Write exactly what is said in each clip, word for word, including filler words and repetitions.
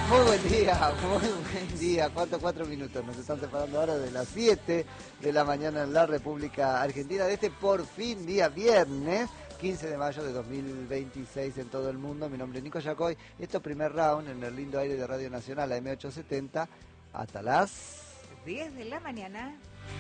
Muy buen día, muy buen día. Cuatro, cuatro minutos. Nos están separando ahora de las siete de la mañana en la República Argentina de este por fin día viernes, quince de mayo de dos mil veintiséis en todo el mundo. Mi nombre es Nico Yacoy. Esto es primer round en el lindo aire de Radio Nacional, A M ochocientos setenta, hasta las diez de la mañana.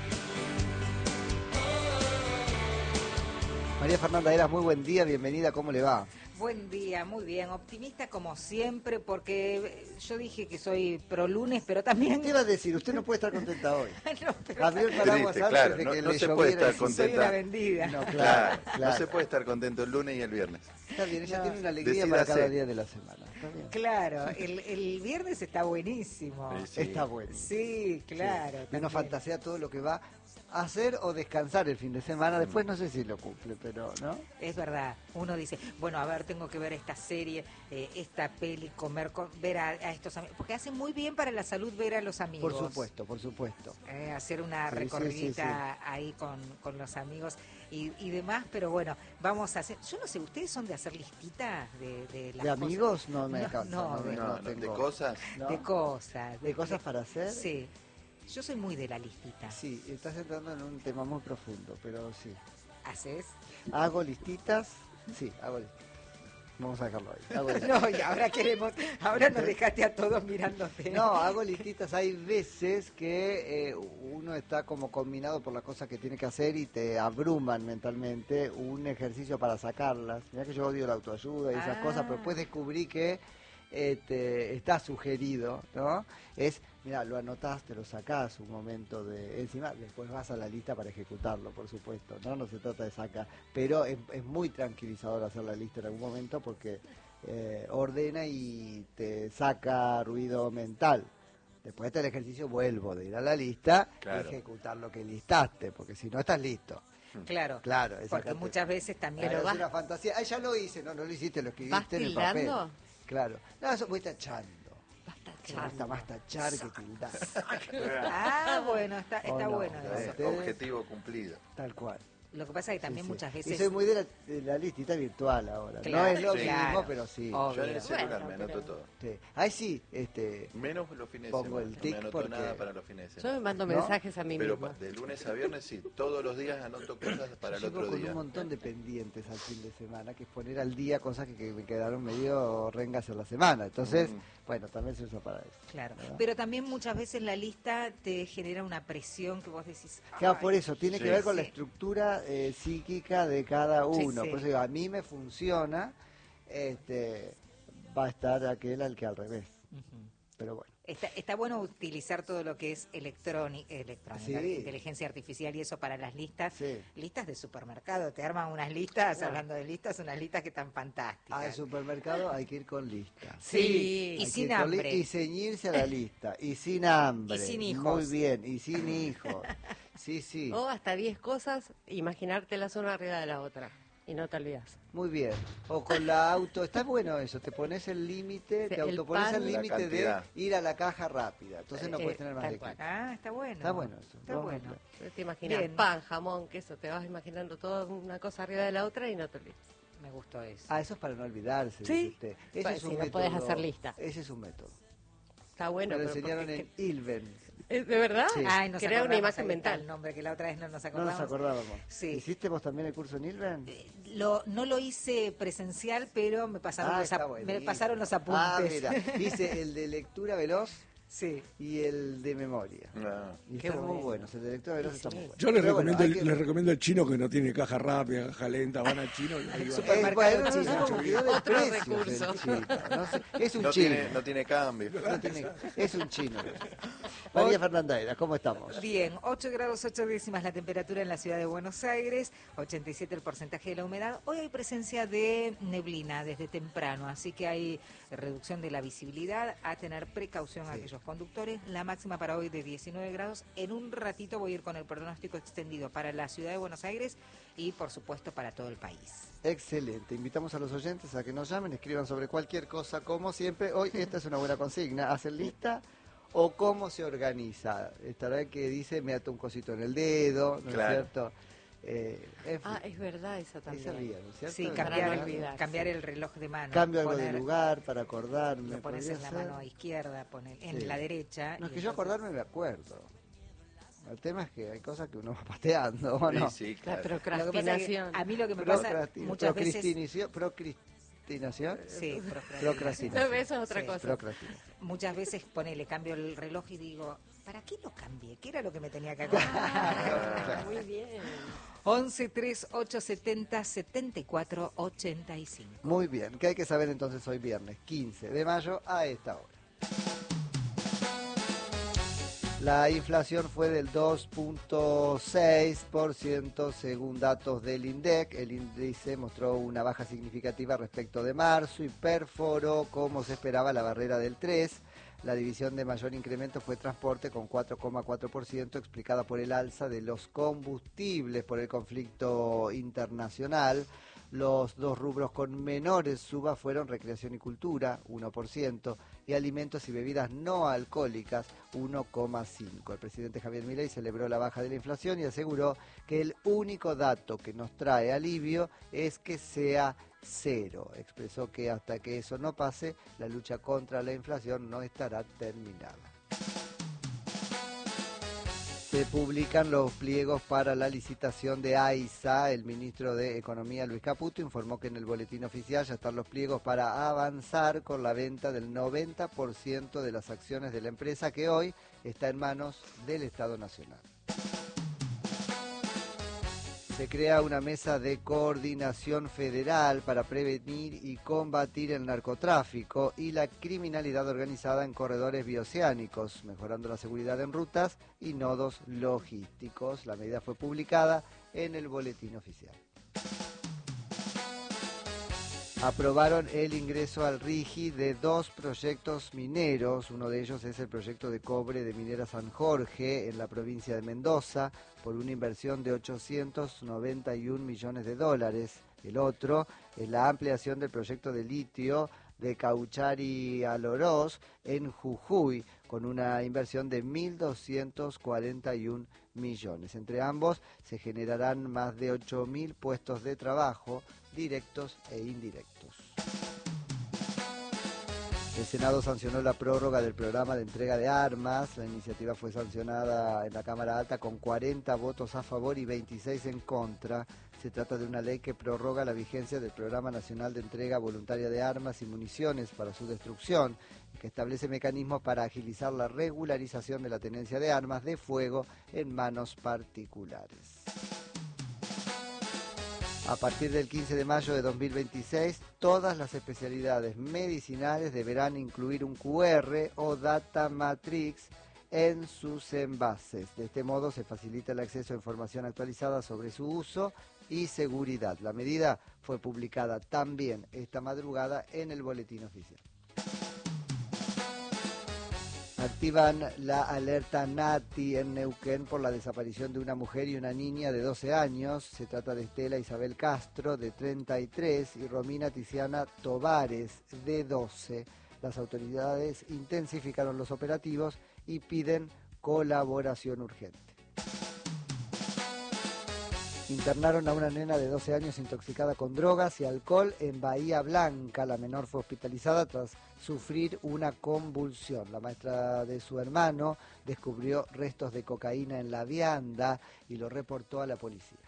María Fernanda Eras, muy buen día, bienvenida, ¿cómo le va? Buen día, muy bien, optimista como siempre, porque yo dije que soy pro lunes, pero también... ¿Qué iba a decir? Usted no puede estar contenta hoy. No, pero Abrió el paraguas Triste, antes claro, de no- que no le se puede lloviera estar y- contenta. soy una vendida. No, Claro, claro, claro. no se puede estar contento el lunes y el viernes. Está bien, ella No. tiene una alegría Decídase. para cada día de la semana. Está bien. Claro, el, el viernes está buenísimo. Sí, sí. Está bueno. Sí, claro. Sí. Uno también. fantasea todo lo que va a hacer o descansar el fin de semana. Después no sé si lo cumple, pero ¿no? Es verdad, uno dice, bueno, a ver, tengo que ver esta serie, eh, esta peli, comer, con, ver a, a estos amigos, porque hace muy bien para la salud ver a los amigos. Por supuesto, por supuesto. Eh, hacer una Sí, sí, recorridita sí, ahí con, con los amigos y, y demás, pero bueno, vamos a hacer, yo no sé, ¿ustedes son de hacer listitas de, de las ¿De cosas? amigos? No me No, alcanza. no, No, me- de- no No, no, de tengo- cosas. ¿no? De cosas. ¿De cosas para hacer? Sí, yo soy muy de la listita. Sí, estás entrando en un tema muy profundo, pero sí. ¿Haces? ¿Hago listitas? Sí, hago listitas. Vamos a dejarlo ahí. Hago listitas. No, y ahora queremos, ahora nos dejaste a todos mirándote. No, hago listitas. Hay veces que eh, uno está como combinado por las cosas que tiene que hacer y te abruman mentalmente. Un ejercicio para sacarlas. Mirá que yo odio la autoayuda y esas Ah. cosas, pero después descubrí que este, está sugerido, ¿no? Es, mira, lo anotás, te lo sacás un momento de encima, después vas a la lista para ejecutarlo, por supuesto, ¿no? No se trata de sacar, pero es, es muy tranquilizador hacer la lista en algún momento porque eh, ordena y te saca ruido mental. Después del ejercicio vuelvo de ir a la lista Claro. y ejecutar lo que listaste, porque si no estás listo. Claro, Claro, es porque sacarte- muchas veces también... Pero lo es vas- una fantasía. Ah, ya lo hice, no, no lo hiciste, lo ¿Vas escribiste en el papel. tildando? Claro. No, eso voy tachando. Vas Me tachando. gusta más tachar que tildar. Ah, bueno, está, está Oh, no, bueno no, eso. este- Objetivo cumplido. Tal cual. Lo que pasa es que también Sí, sí. muchas Y veces... soy muy de la, de la listita virtual ahora. Claro, no es lo sí. mismo, claro. pero sí. Obvio. Yo en el celular Bueno, me anoto pero- todo. Sí. Ahí sí, este, Menos los fines Pongo de el semana. tic no me anoto porque- nada para los fines de Yo me semana. mando ¿No? mensajes a mí Pero misma. pa- de lunes a viernes sí, todos los días anoto cosas para el llego otro con día. un montón de pendientes al fin de semana, que es poner al día cosas que, que me quedaron medio rengas en la semana. Entonces, Mm. bueno, también se usa para eso. Claro, ¿verdad? pero también muchas veces la lista te genera una presión que vos decís... Claro, "Ay, por eso, tiene que Sí. ver con la Sí. estructura eh, psíquica de cada Sí, uno. sí. Por eso digo, a mí me funciona, este, va a estar aquel al que al revés. Ujú. Pero bueno, Está, está bueno utilizar todo lo que es electrónica, electrónica Sí. inteligencia artificial y eso para las listas. Sí. Listas de supermercado, te arman unas listas, Claro. hablando de listas, unas listas que están fantásticas. al supermercado hay que ir con lista. Sí, Sí. y Hay sin que ir con li- hambre. Y ceñirse a la lista. Y sin hambre. Y sin hijos. Muy bien. Y sin hijos. Sí, sí. O hasta diez cosas, imaginártelas una arriba de la otra. Y no te olvidas. Muy bien. O con la auto. Está bueno eso. Te pones el límite, Sí, te el autopones pan. el La límite de cantidad. ir a la caja rápida. Entonces no Eh, puedes tener más tal de cual. quince. Ah, está bueno. Está bueno eso. Está Vamos a bueno. ver. Te imaginas Bien. pan, jamón, queso, te vas imaginando toda una cosa arriba de la otra y no te olvidas. Me gustó eso. Ah, eso es para no olvidarse. Sí. dice usted. Ese Pues es un si no método. podés hacer lista. Ese es un método. Está bueno. Me lo pero enseñaron porque- en Ilven. ¿Es ¿De verdad? Sí. Ay, nos Crea una acordamos, imagen ahí está mental. el nombre que la otra vez no nos No acordamos. nos acordábamos. Sí. ¿Hiciste vos también el curso en Ilven? Eh, Lo, no lo hice presencial, pero me pasaron, Ah, los, está ap- me buenísimo. pasaron los apuntes. Ah, mira. Hice el de lectura veloz Sí. y el de memoria. No. Y Qué están muy bueno. buenos. El de lectura veloz Sí, está sí. muy bueno. Yo les Pero bueno, recomiendo, hay el, que- les recomiendo el chino que no tiene caja rápida, caja lenta, van al chino y ahí va. Super- Eh, bueno, no chino. se me olvidó del Otro precio recurso. del chino. No sé, es un No chino. tiene, no tiene cambio. No tiene- es un chino. María Fernanda Eras, ¿cómo estamos? Bien, ocho grados ocho décimas la temperatura en la ciudad de Buenos Aires, ochenta y siete el porcentaje de la humedad. Hoy hay presencia de neblina desde temprano, así que hay reducción de la visibilidad, a tener precaución a Sí. aquellos conductores. La máxima para hoy de diecinueve grados. En un ratito voy a ir con el pronóstico extendido para la ciudad de Buenos Aires y por supuesto para todo el país. Excelente. Invitamos a los oyentes a que nos llamen, escriban sobre cualquier cosa, como siempre. Hoy esta es una buena consigna. ¿Hacen lista o cómo se organiza? Estará el que dice, me ato un cosito en el dedo, ¿no Claro. es cierto? Eh, en fin, Ah, es verdad esa ahí se también. ría, ¿no es cierto? Sí, El cambiar, Para no el- olvidarse. cambiar el reloj de mano. Cambio algo de poner- lugar para acordarme. Lo pones podría en la ser. mano izquierda, poner, en Sí. la derecha. No, es y que yo entonces- acordarme me acuerdo. El tema es que hay cosas que uno va pateando, ¿o Sí, no? sí, La claro. Lo que pasa es que procrastinación. a mí lo que me pasa Procrasti- muchas veces... procrastinación, procrastinación. Sí, Procrastinación. No, eso es otra Sí. cosa. Procrastinación. Muchas veces ponele, cambio el reloj y digo, ¿para qué lo cambié? ¿Qué era lo que me tenía que acordar? Ah, muy bien. once tres ocho setenta setenta y cuatro ochenta y cinco. Muy bien, ¿qué hay que saber entonces hoy viernes quince de mayo a esta hora? La inflación fue del dos punto seis por ciento según datos del INDEC. El índice mostró una baja significativa respecto de marzo y perforó, como se esperaba, la barrera del tres por ciento. La división de mayor incremento fue transporte con cuatro coma cuatro por ciento, explicada por el alza de los combustibles por el conflicto internacional. Los dos rubros con menores subas fueron recreación y cultura, uno por ciento, y alimentos y bebidas no alcohólicas, uno coma cinco por ciento. El presidente Javier Milei celebró la baja de la inflación y aseguró que el único dato que nos trae alivio es que sea cero. Expresó que hasta que eso no pase, la lucha contra la inflación no estará terminada. Se publican los pliegos para la licitación de AISA. El ministro de Economía, Luis Caputo, informó que en el boletín oficial ya están los pliegos para avanzar con la venta del noventa por ciento de las acciones de la empresa, que hoy está en manos del Estado Nacional. Se crea una mesa de coordinación federal para prevenir y combatir el narcotráfico y la criminalidad organizada en corredores bioceánicos, mejorando la seguridad en rutas y nodos logísticos. La medida fue publicada en el boletín oficial. Aprobaron el ingreso al RIGI de dos proyectos mineros. Uno de ellos es el proyecto de cobre de Minera San Jorge en la provincia de Mendoza por una inversión de ochocientos noventa y un millones de dólares. El otro es la ampliación del proyecto de litio de Cauchari al Oroz en Jujuy con una inversión de mil doscientos cuarenta y un millones. Entre ambos se generarán más de ocho mil puestos de trabajo directos e indirectos. El Senado sancionó la prórroga del programa de entrega de armas. La iniciativa fue sancionada en la Cámara Alta con cuarenta votos a favor y veintiséis en contra. Se trata de una ley que prorroga la vigencia del Programa Nacional de Entrega Voluntaria de Armas y Municiones para su destrucción, y que establece mecanismos para agilizar la regularización de la tenencia de armas de fuego en manos particulares. A partir del quince de mayo de dos mil veintiséis, todas las especialidades medicinales deberán incluir un cu erre o data matrix en sus envases. De este modo se facilita el acceso a información actualizada sobre su uso y seguridad. La medida fue publicada también esta madrugada en el boletín oficial. Activan la alerta Nati en Neuquén por la desaparición de una mujer y una niña de doce años. Se trata de Estela Isabel Castro, de treinta y tres, y Romina Tiziana Tovares, de doce. Las autoridades intensificaron los operativos y piden colaboración urgente. Internaron a una nena de doce años intoxicada con drogas y alcohol en Bahía Blanca. La menor fue hospitalizada tras sufrir una convulsión. La maestra de su hermano descubrió restos de cocaína en la vianda y lo reportó a la policía.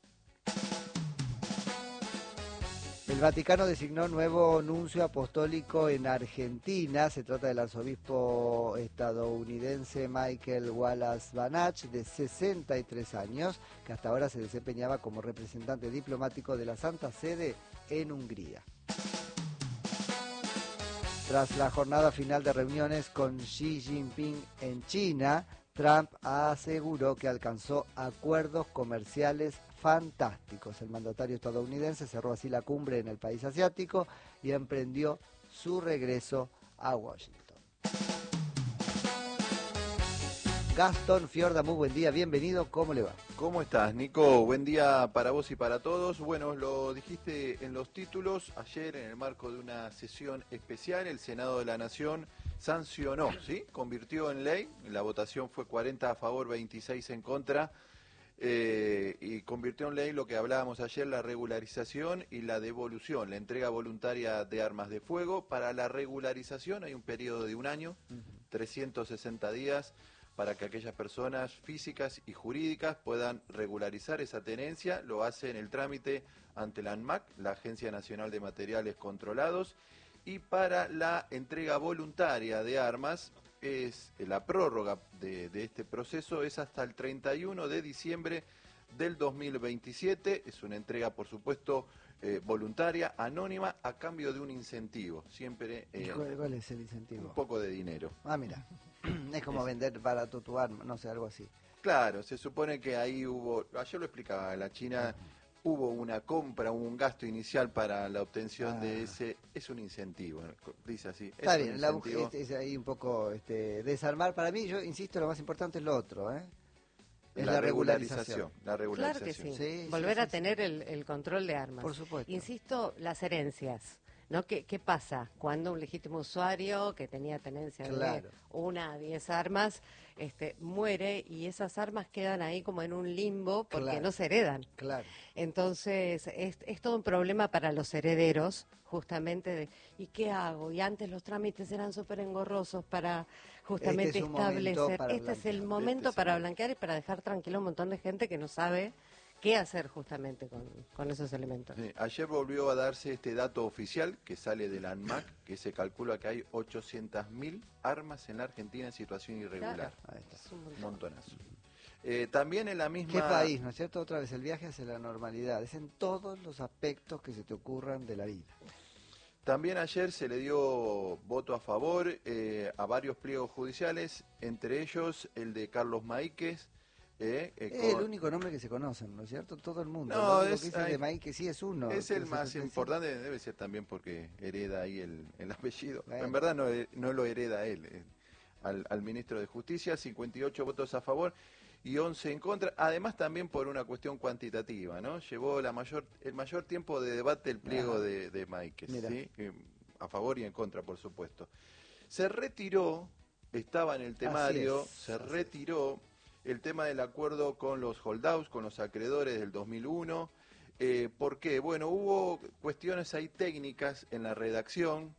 El Vaticano designó nuevo nuncio apostólico en Argentina. Se trata del arzobispo estadounidense Michael Wallace Banach, de sesenta y tres años, que hasta ahora se desempeñaba como representante diplomático de la Santa Sede en Hungría. Tras la jornada final de reuniones con Xi Jinping en China, Trump aseguró que alcanzó acuerdos comerciales fantásticos. El mandatario estadounidense cerró así la cumbre en el país asiático y emprendió su regreso a Washington. Gastón Fiorda, muy buen día, bienvenido, ¿cómo le va? ¿Cómo estás, Nico? Buen día para vos y para todos. Bueno, lo dijiste en los títulos. Ayer, en el marco de una sesión especial, el Senado de la Nación sancionó, ¿sí? Convirtió en ley. La votación fue cuarenta a favor, veintiséis en contra. eh, y convirtió en ley lo que hablábamos ayer, la regularización y la devolución, la entrega voluntaria de armas de fuego. Para la regularización hay un periodo de un año, uh-huh. trescientos sesenta días, para que aquellas personas físicas y jurídicas puedan regularizar esa tenencia. Lo hacen el trámite ante la ANMAC, la Agencia Nacional de Materiales Controlados. Y para la entrega voluntaria de armas, es la prórroga de, de este proceso es hasta el treinta y uno de diciembre del dos mil veintisiete. Es una entrega, por supuesto, eh, voluntaria, anónima, a cambio de un incentivo. Siempre eh, ¿Cuál, ¿Cuál es el incentivo? Un poco de dinero. Ah, mira. Es como vender barato tu arma, no sé, algo así. Claro, se supone que ahí hubo, ayer lo explicaba, la China hubo una compra, un gasto inicial para la obtención ah. de ese, es un incentivo, dice así. Está es bien, la, es, es ahí un poco este, desarmar. Para mí, yo insisto, lo más importante es lo otro, ¿eh? Es la, la regularización, regularización. La regularización. Claro que sí, sí volver sí, a sí, tener sí. El, el control de armas. Por supuesto. Insisto, las herencias. ¿No? ¿Qué, ¿Qué pasa cuando un legítimo usuario que tenía tenencia claro. de una a diez armas este, muere y esas armas quedan ahí como en un limbo porque claro. no se heredan? Claro. Entonces es, es todo un problema para los herederos, justamente, de ¿y qué hago? Y antes los trámites eran súper engorrosos para justamente este es establecer. Para este blanquear. es el momento este para es blanquear y para dejar tranquilo a un montón de gente que no sabe qué hacer justamente con, con esos elementos. Sí, ayer volvió a darse este dato oficial que sale de la ANMAC, que se calcula que hay ochocientas mil armas en la Argentina en situación irregular. Claro. Ahí está. Es un montón. Montonazo. Eh, también en la misma... ¿Qué país, no es cierto? Otra vez, el viaje hacia la normalidad. Es en todos los aspectos que se te ocurran de la vida. También ayer se le dio voto a favor eh, a varios pliegos judiciales, entre ellos el de Carlos Maíquez. Eh, eh, es con... el único nombre que se conocen, ¿no es cierto? Todo el mundo. No, lo es, que dice ay, de Maíquez sí es uno. Es el más setenta y cinco. importante, debe ser también porque hereda ahí el, el apellido. Bueno. En verdad no, no lo hereda él, eh, al, al ministro de Justicia, cincuenta y ocho votos a favor y once en contra, además también por una cuestión cuantitativa, ¿no? Llevó la mayor el mayor tiempo de debate el pliego Ajá. de, de Maíquez, ¿sí? Eh, a favor y en contra, por supuesto. Se retiró, estaba en el temario, es, se retiró el tema del acuerdo con los holdouts, con los acreedores del dos mil uno. Eh, ¿Por qué? Bueno, hubo cuestiones ahí técnicas en la redacción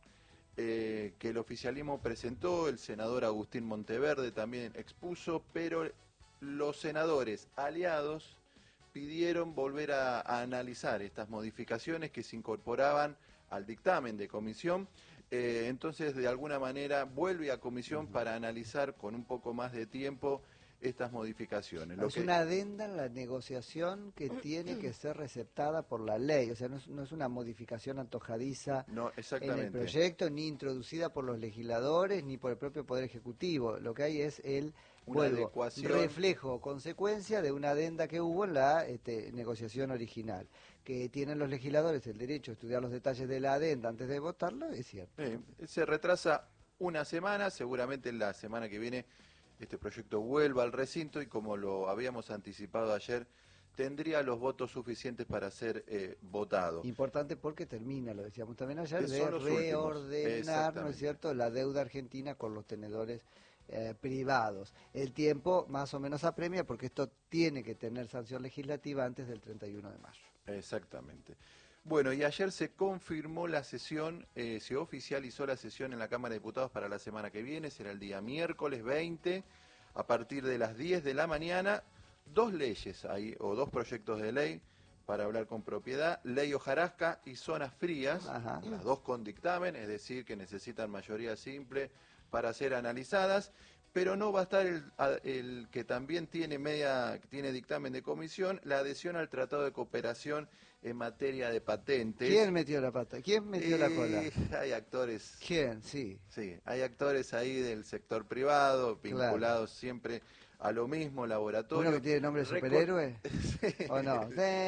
eh, que el oficialismo presentó, el senador Agustín Monteverde también expuso, pero los senadores aliados pidieron volver a, a analizar estas modificaciones que se incorporaban al dictamen de comisión. Eh, entonces, de alguna manera, vuelve a comisión uh-huh. para analizar con un poco más de tiempo estas modificaciones. Lo es que... una adenda en la negociación que tiene que ser receptada por la ley, o sea, no es, no es una modificación antojadiza no, en el proyecto, ni introducida por los legisladores, ni por el propio Poder Ejecutivo. Lo que hay es el una vuelvo, adecuación... reflejo o consecuencia de una adenda que hubo en la este, negociación original. Que tienen los legisladores el derecho a estudiar los detalles de la adenda antes de votarla, es cierto. Eh, se retrasa una semana, seguramente la semana que viene este proyecto vuelva al recinto y, como lo habíamos anticipado ayer, tendría los votos suficientes para ser eh, votado. Importante porque termina, lo decíamos también ayer, Que de reordenar, ¿no es cierto?, la deuda argentina con los tenedores eh, privados. El tiempo más o menos apremia porque esto tiene que tener sanción legislativa antes del treinta y uno de mayo. Exactamente. Bueno, y ayer se confirmó la sesión, eh, se oficializó la sesión en la Cámara de Diputados para la semana que viene, será el día miércoles veinte, a partir de las diez de la mañana, dos leyes ahí, o dos proyectos de ley, para hablar con propiedad, ley hojarasca y zonas frías, Ajá. las dos con dictamen, es decir, que necesitan mayoría simple para ser analizadas, pero no va a estar el, el que también tiene media, tiene dictamen de comisión, la adhesión al Tratado de Cooperación en materia de patentes. ¿Quién metió la pata? ¿Quién metió eh, la cola? Hay actores. ¿Quién? Sí. Sí, hay actores ahí del sector privado, vinculados claro. siempre a lo mismo, laboratorio. ¿Uno que tiene nombre de superhéroe? sí. ¿O no?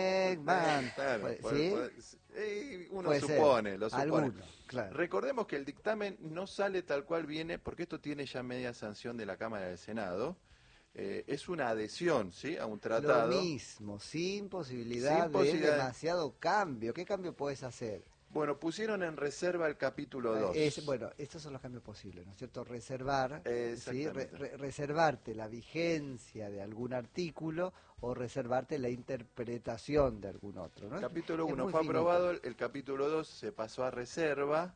Man. Claro, ¿Sí? Puede, puede, eh, uno puede supone, ser. lo supone. Alguno, claro. Recordemos que el dictamen no sale tal cual viene, porque esto tiene ya media sanción de la Cámara del Senado. Eh, es una adhesión, ¿sí?, a un tratado. Lo mismo, sin posibilidad, sin posibilidad de demasiado cambio. ¿Qué cambio puedes hacer? Bueno, pusieron en reserva el capítulo dos. Es, bueno, estos son los cambios posibles, ¿no es cierto? Reservar, ¿sí? Re, Exactamente. re, reservarte la vigencia de algún artículo o reservarte la interpretación de algún otro, ¿no? El capítulo Es uno muy fue finito. aprobado, el, el capítulo dos se pasó a reserva,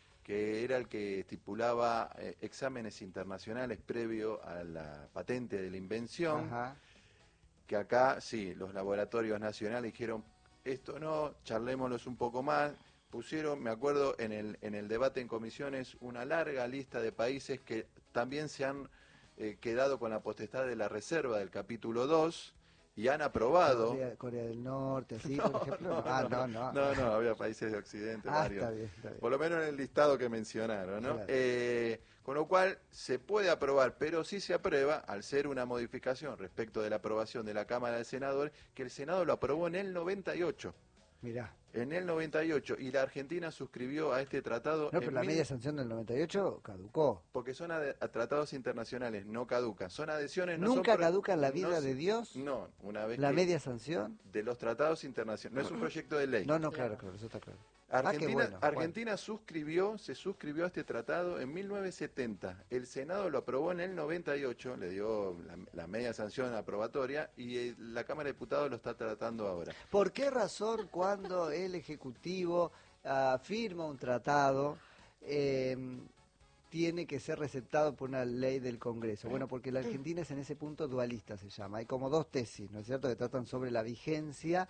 que era el que estipulaba eh, exámenes internacionales previo a la patente de la invención, Ajá. que acá, sí, los laboratorios nacionales dijeron, esto no, charlémoslos un poco más. Pusieron, me acuerdo, en el, en el debate en comisiones, una larga lista de países que también se han eh, quedado con la potestad de la reserva del capítulo dos y han aprobado. Corea, Corea del Norte, así, No, por ejemplo. no, ah, no, no, no. no, no, había países de Occidente, Ah, varios. está bien, está bien. Por lo menos en el listado que mencionaron, ¿no? Claro. Eh, con lo cual se puede aprobar, pero sí se aprueba, al ser una modificación respecto de la aprobación de la Cámara de Senadores, que el Senado lo aprobó en el noventa y ocho. Mirá. En el noventa y ocho, y la Argentina suscribió a este tratado No, pero en la mil- media sanción del noventa y ocho caducó. porque son ade- a tratados internacionales, no caducan, son adhesiones, no ¿Nunca son pro- caduca en la no vida se- de Dios No, una vez la que media sanción? de los tratados internacionales, no es un proyecto de ley. No, no, claro, claro, eso está claro. Argentina, Ah, qué bueno, Argentina suscribió, se suscribió a este tratado en mil novecientos setenta. El Senado lo aprobó en el noventa y ocho, le dio la, la media sanción aprobatoria y eh, la Cámara de Diputados lo está tratando ahora. ¿Por qué razón cuando el Ejecutivo ah, firma un tratado eh, tiene que ser receptado por una ley del Congreso? Bueno, porque la Argentina es en ese punto dualista, se llama. Hay como dos tesis, ¿no es cierto?, que tratan sobre la vigencia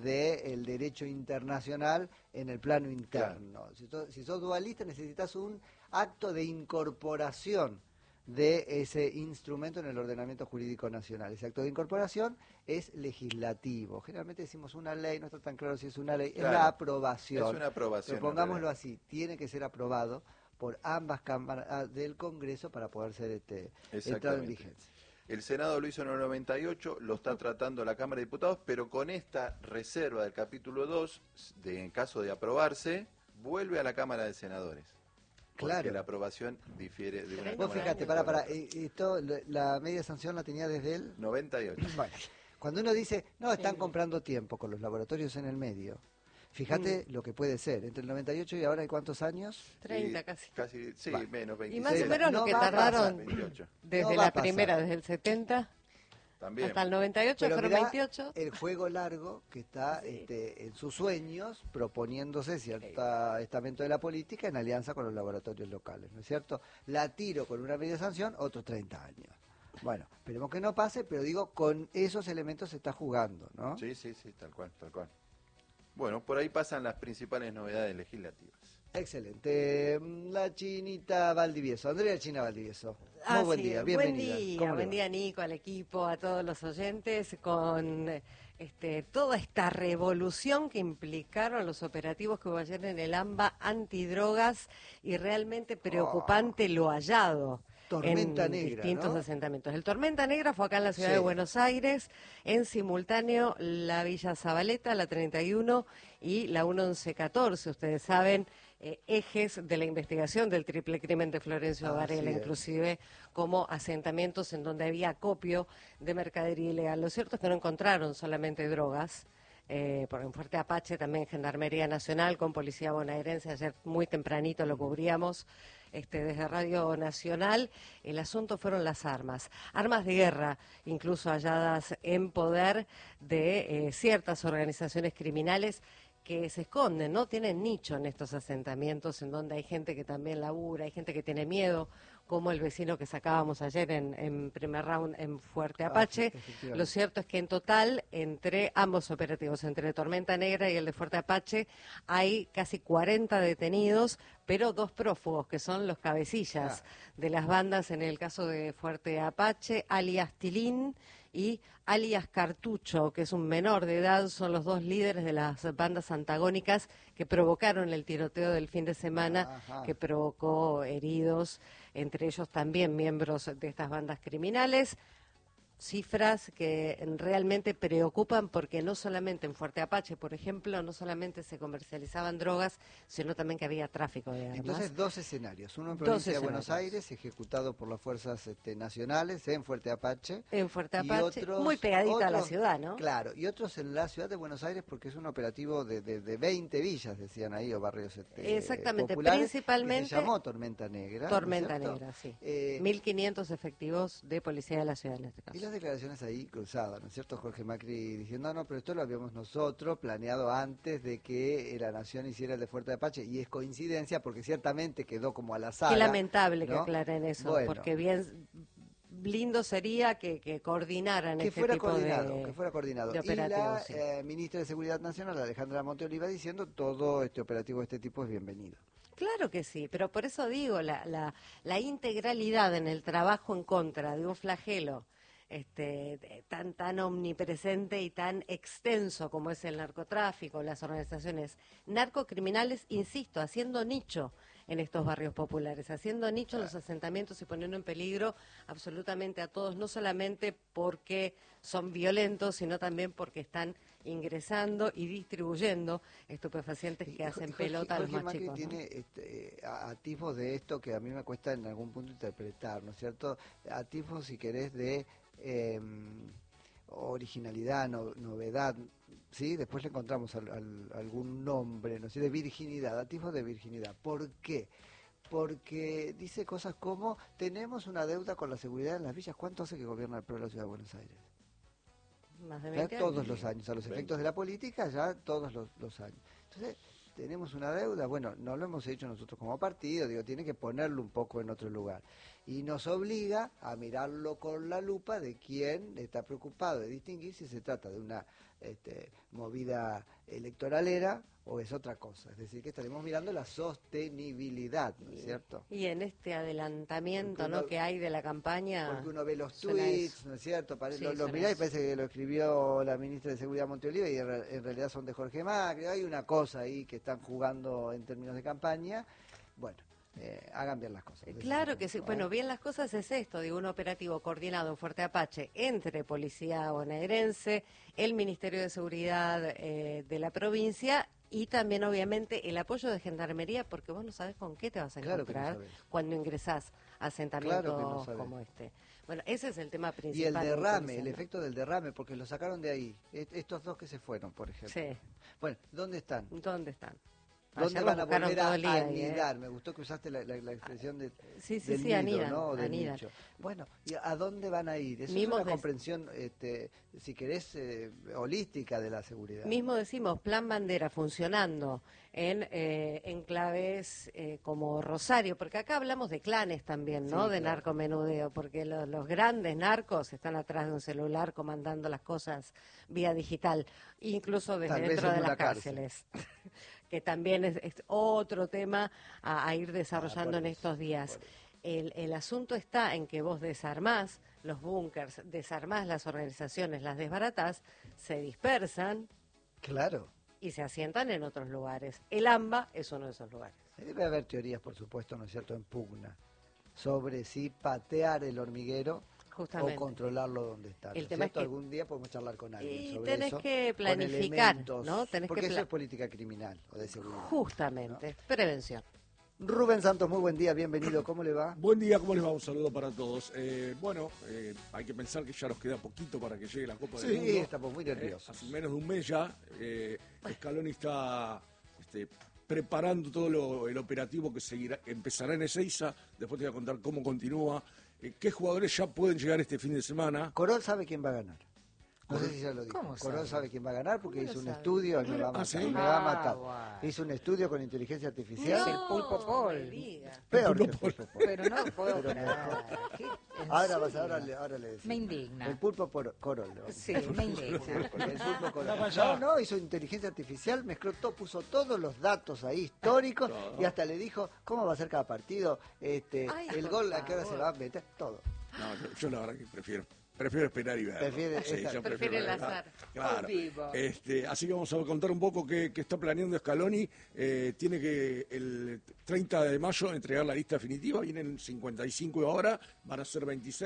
del derecho internacional en el plano interno. Si, to- si sos dualista necesitas un acto de incorporación de ese instrumento en el ordenamiento jurídico nacional. Ese acto de incorporación es legislativo. Generalmente decimos una ley, no está tan claro si es una ley, Claro, es la aprobación. es una aprobación, Pero en pongámoslo realidad. así, tiene que ser aprobado por ambas cámaras del Congreso para poder ser este, entrado en Exactamente. vigencia. El Senado lo hizo en el noventa y ocho, lo está tratando la Cámara de Diputados, pero con esta reserva del capítulo dos, de, en caso de aprobarse, vuelve a la Cámara de Senadores. Porque Claro. la aprobación difiere de una Vos Cámara fíjate, de para, Diputados. para, eh, esto, la- la media sanción la tenía desde el... noventa y ocho. Bueno, cuando uno dice, no, están comprando tiempo con los laboratorios en el medio, fíjate lo que puede ser. Entre el noventa y ocho y ahora hay cuántos años. treinta Y casi. Casi, sí, Va. menos, Y veintiséis. más o Sí, menos no lo que va a pasar, tardaron veintiocho. desde No va a la pasar. primera, desde el setenta También. hasta el noventa y ocho, Pero fueron mirá veintiocho. el juego largo que está este, en sus sueños proponiéndose cierto estamento de la política en alianza con los laboratorios locales, ¿no es cierto? La tiro con una media sanción, otros treinta años. Bueno, esperemos que no pase, pero digo, con esos elementos se está jugando, ¿no? Sí, sí, sí, tal cual, tal cual. Bueno, por ahí pasan las principales novedades legislativas. Excelente. La Chinita Valdivieso, Andrea China Valdivieso. Muy Ah, buen sí, día, buen bienvenida. día, ¿Cómo le buen va? día Nico, al equipo, a todos los oyentes, con este, toda esta revolución que implicaron los operativos que hubo ayer en el AMBA antidrogas y realmente preocupante lo hallado. Tormenta en negra, distintos ¿no? asentamientos. El Tormenta Negra fue acá en la ciudad Sí. de Buenos Aires, en simultáneo la Villa Zabaleta, la treinta y uno y la once catorce, ustedes saben, eh, ejes de la investigación del triple crimen de Florencio Así Varela, es. inclusive como asentamientos en donde había acopio de mercadería ilegal. Lo cierto es que no encontraron solamente drogas, eh, por en Fuerte Apache también Gendarmería Nacional con Policía Bonaerense, ayer muy tempranito lo cubríamos este, desde Radio Nacional. El asunto fueron las armas, armas de guerra, incluso halladas en poder de eh, ciertas organizaciones criminales que se esconden, ¿no? Tienen nicho en estos asentamientos en donde hay gente que también labura, hay gente que tiene miedo, como el vecino que sacábamos ayer en, en primer round en Fuerte Ah, sí, Apache. efectivamente. Lo cierto es que en total, entre ambos operativos, entre Tormenta Negra y el de Fuerte Apache, hay casi cuarenta detenidos, pero dos prófugos, que son los cabecillas de las bandas, en el caso de Fuerte Apache, alias Tilín y alias Cartucho, que es un menor de edad, son los dos líderes de las bandas antagónicas que provocaron el tiroteo del fin de semana, Ajá. que provocó heridos, entre ellos también miembros de estas bandas criminales. cifras que realmente preocupan porque no solamente en Fuerte Apache, por ejemplo, no solamente se comercializaban drogas, sino también que había tráfico de armas. Entonces, dos escenarios. Uno en provincia de Buenos Aires, ejecutado por las fuerzas este, nacionales en Fuerte Apache. En Fuerte Apache, otros, muy pegadita otros, a la ciudad, ¿no? Claro, y otros en la ciudad de Buenos Aires porque es un operativo de, de, de veinte villas, decían ahí, o barrios este, Exactamente, populares, principalmente. Que se llamó Tormenta Negra. Tormenta ¿no es Negra, sí. Eh, mil quinientos efectivos de policía de la ciudad en este caso. Y las declaraciones ahí cruzadas, ¿no es cierto? Jorge Macri diciendo, no, no, pero esto lo habíamos nosotros planeado antes de que la Nación hiciera el de Fuerte Apache, y es coincidencia porque ciertamente quedó como al azar. Qué lamentable, ¿no?, que aclaren eso, bueno, porque bien lindo sería que, que coordinaran que este fuera tipo coordinado, de que fuera coordinado. de y la operativos, sí. eh, ministra de Seguridad Nacional, Alejandra Monteoliva, diciendo todo este operativo de este tipo es bienvenido. Claro que sí, pero por eso digo, la, la, la integralidad en el trabajo en contra de un flagelo este, tan, tan omnipresente y tan extenso como es el narcotráfico, las organizaciones narcocriminales, insisto, haciendo nicho en estos barrios populares, haciendo nicho en los asentamientos y poniendo en peligro absolutamente a todos, no solamente porque son violentos, sino también porque están ingresando y distribuyendo estupefacientes que hacen Jorge, pelota a los Jorge más Macri chicos, ¿no? tiene este, atisbos de esto que a mí me cuesta en algún punto interpretar, ¿no es cierto? Atisbos, si querés, de eh, originalidad, no, novedad, ¿sí? Después le encontramos al, al, algún nombre, ¿no sé? De virginidad, atisbos de virginidad. ¿Por qué? Porque dice cosas como, tenemos una deuda con la seguridad en las villas. ¿Cuánto hace que gobierna el P R O de la Ciudad de Buenos Aires? Más de Ya veinte todos años. los años, a los efectos de la política, ya todos los, los años. Entonces, tenemos una deuda, bueno, no lo hemos hecho nosotros como partido, digo, tiene que ponerlo un poco en otro lugar. Y nos obliga a mirarlo con la lupa de quién está preocupado de distinguir si se trata de una este, movida electoralera o es otra cosa. Es decir, que estaremos mirando la sostenibilidad, ¿no es cierto? Y en este adelantamiento, Porque uno- ¿no?, que hay de la campaña. Porque uno ve los suena tweets, eso. ¿no es cierto? Pare- Sí, lo, lo suena mirá y eso. parece que lo escribió la ministra de Seguridad Monteoliva y en, re- en realidad son de Jorge Macri. Hay una cosa ahí que están jugando en términos de campaña. Bueno, eh, hagan bien las cosas. Ese es Claro el que sí. punto, Bueno, ¿eh? bien las cosas es esto, digo, un operativo coordinado en Fuerte Apache entre Policía Bonaerense, el Ministerio de Seguridad eh, de la provincia y también, obviamente, el apoyo de Gendarmería, porque vos no sabés con qué te vas a Claro que no encontrar sabés. cuando ingresás a asentamientos Claro que no sabés. como este. Bueno, ese es el tema Y el principal. de derrame, policía, el ¿no? efecto del derrame, porque lo sacaron de ahí. Est- Estos dos que se fueron, por ejemplo. Sí. Bueno, ¿dónde están? ¿Dónde están? ¿Dónde Ayer van los a buscaron volver a todo el día ahí, ¿eh? anidar? Me gustó que usaste la, la- la expresión de, Sí, sí, del sí, nido, anidan, ¿no? O del anidan. nicho. Bueno, ¿y a dónde van a ir? Eso Mimos es una de- comprensión, este, si querés, eh, holística de la seguridad. Mismo decimos, Plan Bandera funcionando en eh, enclaves eh, como Rosario, porque acá hablamos de clanes también, ¿no? Sí, De claro. narcomenudeo, porque lo- los grandes narcos están atrás de un celular comandando las cosas vía digital, incluso desde Tal vez dentro en de una las cárcel. cárceles, que también es, es otro tema a, a ir desarrollando Ah, por en eso, estos días. por eso. El, el asunto está en que vos desarmás los búnkers, desarmás las organizaciones, las desbaratás, se dispersan Claro. y se asientan en otros lugares. El AMBA es uno de esos lugares. Debe haber teorías, por supuesto, ¿no es cierto?, en pugna, sobre si patear el hormiguero Justamente. o controlarlo donde está. ¿no El es tema es cierto? que- Algún día podemos charlar con alguien Y sobre tenés eso. que con planificar, elementos, ¿no? Tenés porque que eso pla- es política criminal o de seguridad. Justamente, prevención. Rubén Santos, muy buen día, bienvenido. ¿Cómo le va? Buen día, ¿cómo les va? Un saludo para todos. Eh, bueno, eh, hay que pensar que ya nos queda poquito para que llegue la Copa del Mundo. Sí, estamos muy Eh, nerviosos. hace menos de un mes ya, eh, Scaloni está este, preparando todo lo- el operativo que seguirá, empezará en Ezeiza. Después te voy a contar cómo continúa, eh, qué jugadores ya pueden llegar este fin de semana. Corol sabe quién va a ganar. No sé si ya lo dijo. ¿Cómo Corol sabe? sabe quién va a ganar porque ¿Cómo hizo lo un sabe? estudio y me va a Ah, matar. ¿sí? Me va a Ah, matar. bueno. Hizo un estudio con inteligencia artificial. Es el pulpo Paul. me diga. Peor que El el pulpo pulpo Paul. Pero no puedo Pero creer. mejor. ¿Qué? ¿En Ahora, vas, serio? ahora, le, ahora le decimos. Me indigna. El pulpo por, Corol. le vamos a Sí, decir. me indigna. Porque el pulpo Corol. No, no, hizo inteligencia artificial, mezcló todo, puso todos los datos ahí históricos y hasta le dijo cómo va a ser cada partido, este, Ay, el por gol a qué hora favor. se va a meter, todo. No, yo, yo la verdad que prefiero. Prefiero esperar y ver. Prefiere esta- yo Prefiere el ver. azar. Claro. Al vivo. Este, así que vamos a contar un poco qué, qué está planeando Scaloni. Eh, tiene que el treinta de mayo entregar la lista definitiva. Vienen cincuenta y cinco ahora, van a ser veintiséis.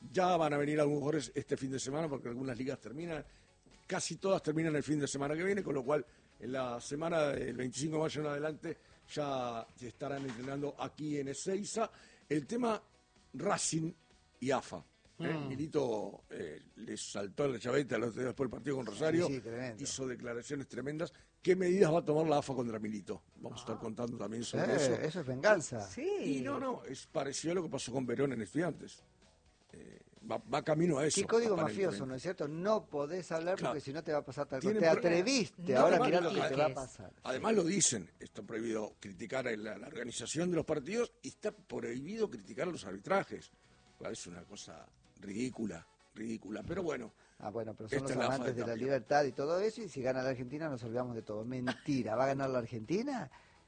Ya van a venir algunos jugadores este fin de semana porque algunas ligas terminan, casi todas terminan el fin de semana que viene, con lo cual en la semana del veinticinco de mayo en adelante ya estarán entrenando aquí en Ezeiza. El tema Racing y A F A. ¿eh? Mm. Milito eh, le saltó en la chaveta los después del partido con Rosario, sí, sí, hizo declaraciones tremendas. ¿Qué medidas va a tomar la A F A contra Milito? Vamos ah. a estar contando también sobre eh, eso. Eso es venganza. Sí. Y no, no, es parecido a lo que pasó con Verón en Estudiantes. Eh, va, va camino a eso. Qué código mafioso, ¿no es cierto? No podés hablar claro. porque si no te va a pasar tal cosa. Tienen Te pro- atreviste, No, ahora además, mirá lo que además, te va a pasar. Además lo dicen, está prohibido criticar a la, la organización de los partidos y está prohibido criticar a los arbitrajes. Es una cosa ridícula, ridícula, pero bueno. Ah, bueno, pero son esta los es la amantes A F A de de la Tapia. libertad y todo eso, y si gana la Argentina nos olvidamos de todo. Mentira, va a ganar la Argentina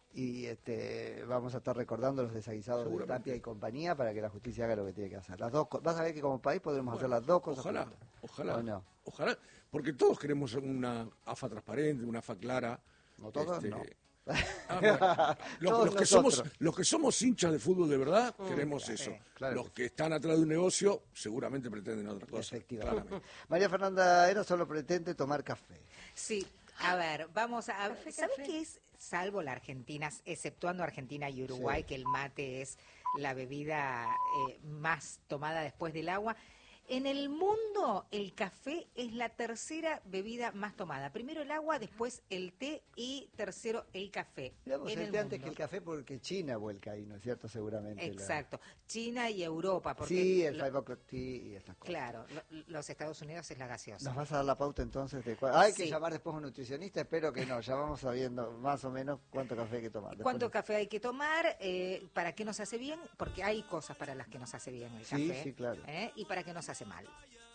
y este vamos a estar recordando los desaguisados de Seguramente. Tapia y compañía para que la justicia haga lo que tiene que hacer. Las dos, co- vas a ver que como país podremos hacer las dos cosas Ojalá, juntas. ojalá, ¿O no? ojalá, porque todos queremos una A F A transparente, una A F A clara. No todos, Este, no. Ah, bueno, los, Todos los que somos, nosotros. los que somos hinchas de fútbol de verdad, Mm, queremos claro, eso. eh, claro los que que están atrás de un negocio seguramente pretenden otra cosa. Efectivamente. claramente. María Fernanda Era solo pretende tomar café. Sí, a ver, vamos a... Café, ¿Sabes café. qué es, salvo la Argentina, exceptuando Argentina y Uruguay, Sí. que el mate es la bebida eh, más tomada después del agua? En el mundo, el café es la tercera bebida más tomada. Primero el agua, después el té y tercero el café. Digamos, en el el té antes mundo. que el café porque China vuelca ahí, ¿no es cierto? Seguramente. la- Exacto. China y Europa. Porque Sí, el lo- five o'clock tea y estas cosas. Claro, lo- los Estados Unidos es la gaseosa. ¿Nos vas a dar la pauta entonces de cuál? Hay que Sí. llamar después a un nutricionista, espero que no, ya vamos sabiendo más o menos cuánto café hay que tomar. Después ¿Cuánto nos- café hay que tomar? Eh, ¿Para qué nos hace bien? Porque hay cosas para las que nos hace bien el Sí, café. sí, claro. ¿eh? Y para qué nos hace mal.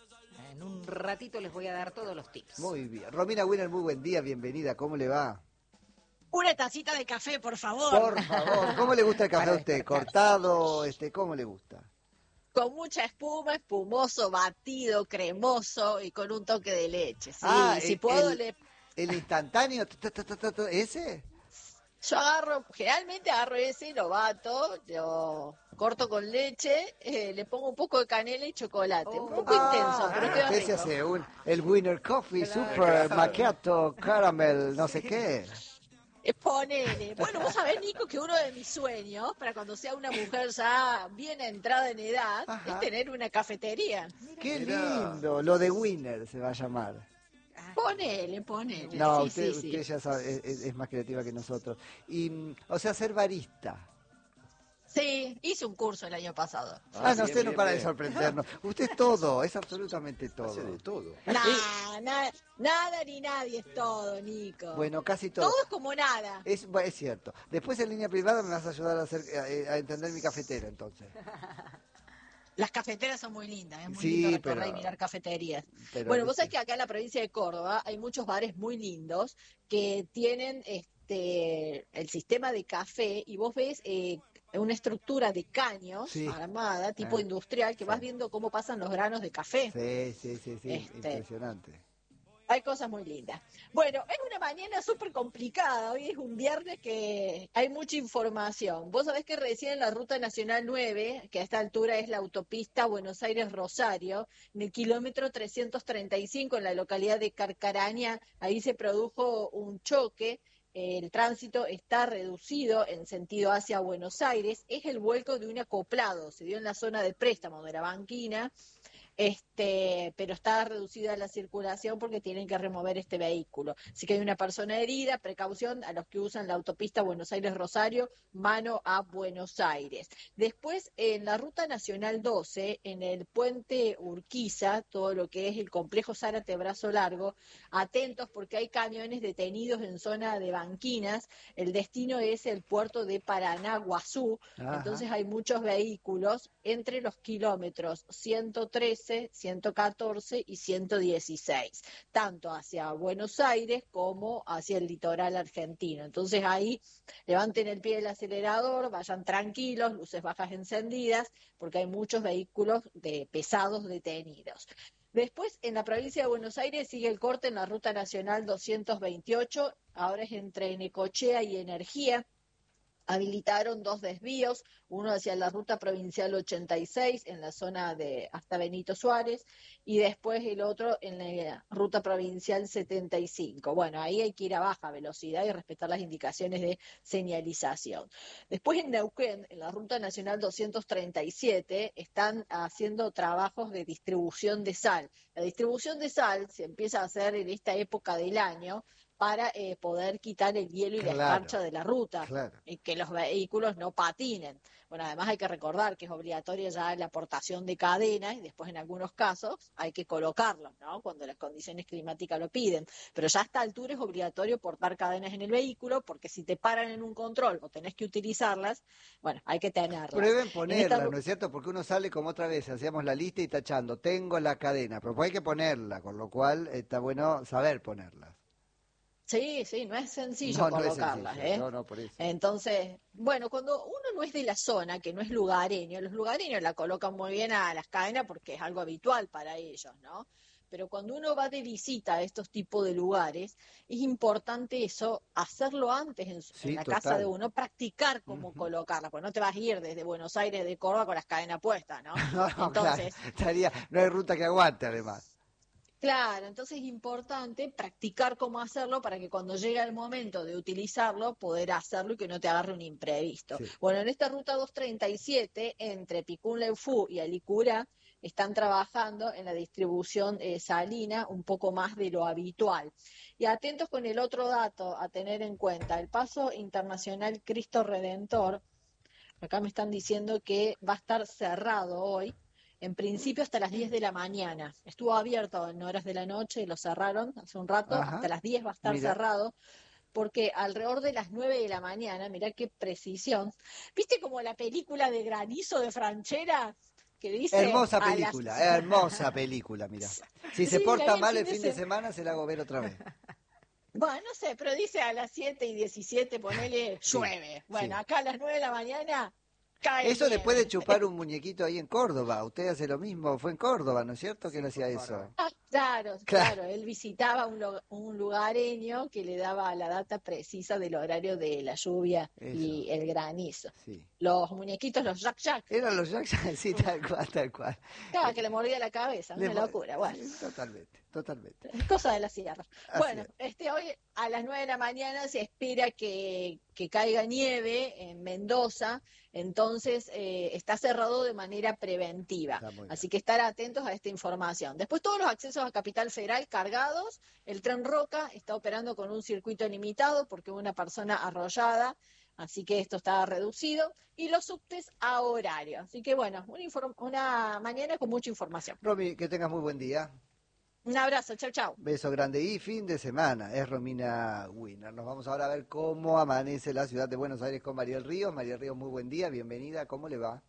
En un ratito les voy a dar todos los tips. Muy bien. Romina Winner, muy buen día, bienvenida, ¿cómo le va? Una tacita de café, por favor. Por favor, ¿cómo le gusta el café Para a usted? despertar. ¿Cortado? este ¿Cómo le gusta? Con mucha espuma, espumoso, batido, cremoso y con un toque de leche. Sí, Ah, si el- puedo, el- le... ¿El instantáneo? ta, ta, ta, ta, ta, ¿Ese? yo agarro, generalmente agarro ese, lo bato, lo corto con leche, eh, le pongo un poco de canela y chocolate. Un poco intenso, pero queda usted se rico. hace un, el Winner Coffee Super Macchiato Caramel, no sé qué. Eh, Ponele. Bueno, vos sabés, Nico, que uno de mis sueños, para cuando sea una mujer ya bien entrada en edad, Ajá. es tener una cafetería. Qué Mirá. lindo, lo de Winner se va a llamar. Ah, Ponele, ponele. No, sí, usted, sí, sí. usted ya sabe, es, es- es más creativa que nosotros. Y, mm, o sea, ser barista. Sí, hice un curso el año pasado. Ah, no, bien, usted no bien, para de bien. sorprendernos. Usted es todo, es absolutamente Hace todo. de todo. Nah, na- nada ni nadie es todo, Nico. Bueno, casi todo. todo es como nada. Es, bueno, es cierto. Después en línea privada me vas a ayudar a, hacer, a, a entender mi cafetera, entonces. Las cafeteras son muy lindas, es muy Sí, lindo recorrer pero- y mirar cafeterías. Pero, Bueno, vos ¿viste? sabés que acá en la provincia de Córdoba hay muchos bares muy lindos que tienen este el sistema de café y vos ves eh, una estructura de caños Sí. armada, tipo Ah, industrial, que sí. vas viendo cómo pasan los granos de café. Sí, sí, sí, sí, Este, impresionante. Hay cosas muy lindas. Bueno, es una mañana súper complicada. Hoy es un viernes que hay mucha información. Vos sabés que recién en la Ruta Nacional nueve, que a esta altura es la autopista Buenos Aires-Rosario, en el kilómetro trescientos treinta y cinco, en la localidad de Carcaraña, ahí se produjo un choque. El tránsito está reducido en sentido hacia Buenos Aires. Es el vuelco de un acoplado. Se dio en la zona de préstamo de la banquina. Este, pero está reducida la circulación porque tienen que remover este vehículo. Así que hay una persona herida, precaución a los que usan la autopista Buenos Aires-Rosario, mano a Buenos Aires. Después, en la Ruta Nacional doce, en el puente Urquiza, todo lo que es el complejo Zárate Brazo Largo, atentos porque hay camiones detenidos en zona de banquinas. El destino es el puerto de Paranaguazú, Ajá. entonces hay muchos vehículos entre los kilómetros ciento trece, ciento catorce y ciento dieciséis, tanto hacia Buenos Aires como hacia el litoral argentino. Entonces ahí levanten el pie del acelerador, vayan tranquilos, luces bajas encendidas, porque hay muchos vehículos de pesados detenidos. Después, en la provincia de Buenos Aires sigue el corte en la Ruta Nacional doscientos veintiocho, ahora es entre Necochea y Energía. habilitaron dos desvíos, uno hacia la ruta provincial ochenta y seis en la zona de hasta Benito Suárez y después el otro en la ruta provincial setenta y cinco. Bueno, ahí hay que ir a baja velocidad y respetar las indicaciones de señalización. Después en Neuquén, en la ruta nacional doscientos treinta y siete, están haciendo trabajos de distribución de sal. La distribución de sal se empieza a hacer en esta época del año para eh, poder quitar el hielo y Claro, la escarcha de la ruta, claro. y que los vehículos no patinen. Bueno, además hay que recordar que es obligatoria ya la aportación de cadenas y después en algunos casos hay que colocarlos, ¿no? Cuando las condiciones climáticas lo piden. Pero ya a esta altura es obligatorio portar cadenas en el vehículo porque si te paran en un control o tenés que utilizarlas, bueno, hay que tenerlas. Prueben En esta ponerla, ru- ¿no es cierto? Porque uno sale como otra vez, hacíamos la lista y tachando, tengo la cadena, pero pues hay que ponerla, con lo cual está bueno saber ponerlas. Sí, sí, no es sencillo No, no es colocarlas, sencillo, ¿eh? no, no, por eso. Entonces, bueno, cuando uno no es de la zona, que no es lugareño, los lugareños la colocan muy bien a las cadenas porque es algo habitual para ellos, ¿no? Pero cuando uno va de visita a estos tipos de lugares, es importante eso, hacerlo antes en, su- Sí, en la total. casa de uno, practicar cómo Ujú. colocarla, porque no te vas a ir desde Buenos Aires, de Córdoba, con las cadenas puestas, ¿no? No, no, Entonces, claro, estaría, no hay ruta que aguante además. claro, entonces es importante practicar cómo hacerlo para que cuando llegue el momento de utilizarlo, poder hacerlo y que no te agarre un imprevisto. Sí. Bueno, en esta ruta doscientos treinta y siete, entre Picún-Leufú y Alicurá, están trabajando en la distribución eh, salina un poco más de lo habitual. Y atentos con el otro dato a tener en cuenta, el paso internacional Cristo Redentor, acá me están diciendo que va a estar cerrado hoy, en principio hasta las diez de la mañana. Estuvo abierto en horas de la noche y lo cerraron hace un rato, Ajá. hasta las diez va a estar Mira. cerrado, porque alrededor de las nueve de la mañana, mirá qué precisión, ¿viste como la película de Granizo de Franchella? Que dice Hermosa a las- película, hermosa película, mira. Si se Sí, la porta vi el mal fin el de fin de sem- semana, se la hago ver otra vez. Bueno, no sé, pero dice a las siete y diecisiete, ponele, Sí, llueve. Bueno, sí. acá a las nueve de la mañana cae Eso después de nieve. chupar un muñequito ahí en Córdoba. Usted hace lo mismo, fue en Córdoba, ¿no es cierto? Que él hacía eso. Ah, claro, Claro. claro, él visitaba un, lo- un lugareño que le daba la data precisa del horario de la lluvia y Eso. el granizo. Sí. Los muñequitos, los Jack Jack, Eran los Jackson, sí, tal cual, tal cual. cada que le mordía la cabeza, Le una mo- locura, bueno. sí, totalmente, totalmente. Es cosa de la sierra. Así Bueno, es. este hoy a las nueve de la mañana se espera que, que caiga nieve en Mendoza, entonces eh, está cerrado de manera preventiva. Está muy bien. Así que estar atentos a esta información. Después todos los accesos a Capital Federal cargados, el tren Roca está operando con un circuito limitado porque hubo una persona arrollada, así que esto está reducido, y los subtes a horario. Así que bueno, una, inform- una mañana con mucha información. Romy, que tengas muy buen día. Un abrazo, chau, chau. Beso grande y fin de semana. Es Romina Winner. Nos vamos ahora a ver cómo amanece la ciudad de Buenos Aires con Mariel Ríos. Mariel Ríos, muy buen día, bienvenida. ¿Cómo le va?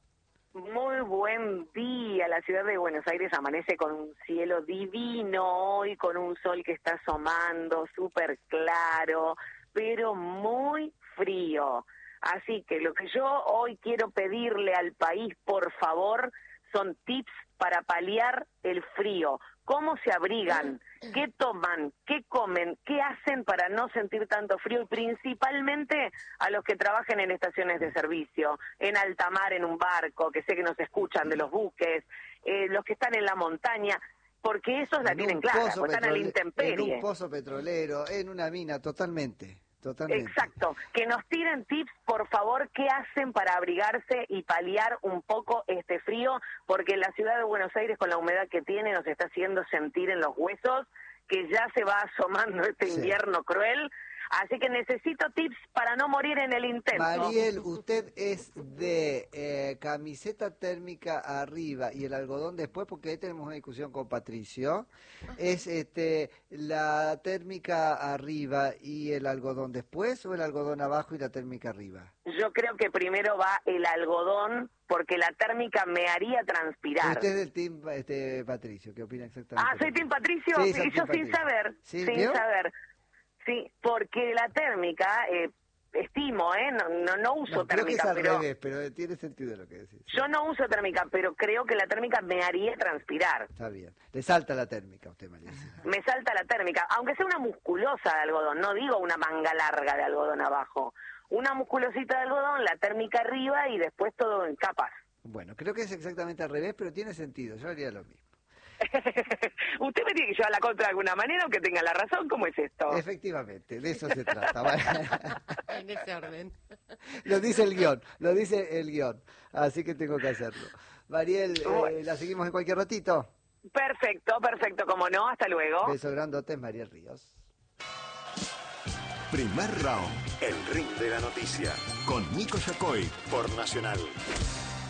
Muy buen día. La ciudad de Buenos Aires amanece con un cielo divino hoy, con un sol que está asomando, súper claro, pero muy frío. Así que lo que yo hoy quiero pedirle al país, por favor, son tips para paliar el frío. ¿Cómo se abrigan? ¿Qué toman? ¿Qué comen? ¿Qué hacen para no sentir tanto frío? Y principalmente a los que trabajen en estaciones de servicio, en alta mar, en un barco, que sé que nos escuchan de los buques, eh, los que están en la montaña, porque esos la En tienen un clara, pozo porque están a la petrole- intemperie. En un pozo petrolero, en una mina, totalmente. Totalmente. Exacto, que nos tiren tips, por favor, qué hacen para abrigarse y paliar un poco este frío, porque la ciudad de Buenos Aires, con la humedad que tiene, nos está haciendo sentir en los huesos que ya se va asomando este Sí. invierno cruel, así que necesito tips para no morir en el intento. Mariel, usted es de eh, camiseta térmica arriba y el algodón después, porque ahí tenemos una discusión con Patricio. ¿Es este la térmica arriba y el algodón después o el algodón abajo y la térmica arriba? Yo creo que primero va el algodón, porque la térmica me haría transpirar. Usted es del team este, Patricio, ¿qué opina exactamente? Ah, ¿soy Team Patricio? Sí, Sí, soy yo Team sin Patricio. saber, ¿Sí, sin vio? saber. Sí, porque la térmica, eh, estimo, ¿eh? No, no, no uso No, creo que es térmica, al pero revés, pero tiene sentido lo que decís. Sí. yo no uso térmica, pero creo que la térmica me haría transpirar. Está bien. Le salta la térmica a usted, María. Me salta la térmica, aunque sea una musculosa de algodón, no digo una manga larga de algodón abajo. una musculosita de algodón, la térmica arriba y después todo en capas. Bueno, creo que es exactamente al revés, pero tiene sentido. Yo haría lo mismo. Usted me tiene que llevar la contra de alguna manera, aunque tenga la razón. ¿Cómo es esto? Efectivamente, de eso se trata. ¿Vale? En ese orden. Lo dice el guión, lo dice el guión. Así que tengo que hacerlo. Mariel, eh, ¿la seguimos en cualquier ratito? Perfecto, perfecto, como no, hasta luego. Beso grandote, Mariel Ríos. Primer round, el ring de la noticia, con Nico Yacoy por Nacional.